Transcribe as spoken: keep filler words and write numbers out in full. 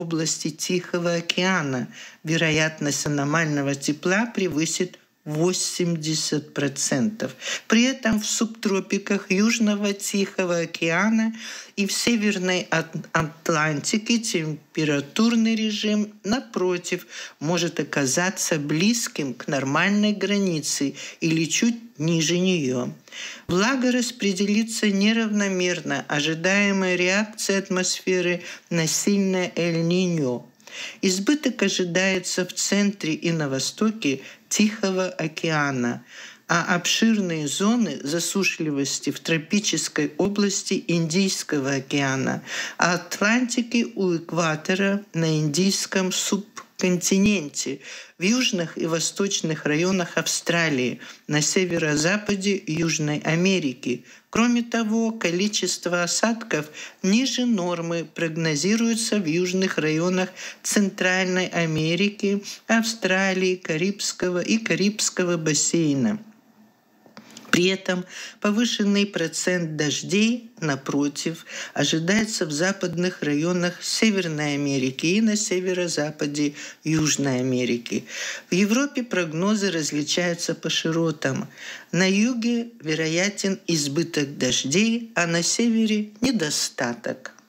области Тихого океана. Вероятность аномального тепла превысит восемьдесят процентов. При этом в субтропиках Южного Тихого океана и в Северной Атлантике температурный режим, напротив, может оказаться близким к нормальной границе или чуть ниже нее. Влага распределится неравномерно, ожидаемая реакция атмосферы на сильное Эль-Ниньо. Избыток ожидается в центре и на востоке Тихого океана, а обширные зоны засушливости в тропической области Индийского океана, а Атлантики у экватора на Индийском субконтиненте, в южных и восточных районах Австралии, на северо-западе Южной Америки. Кроме того, количество осадков ниже нормы прогнозируется в южных районах Центральной Америки, Австралии, Карибского и Карибского бассейна. При этом повышенный процент дождей, напротив, ожидается в западных районах Северной Америки и на северо-западе Южной Америки. В Европе прогнозы различаются по широтам. На юге вероятен избыток дождей, а на севере – недостаток.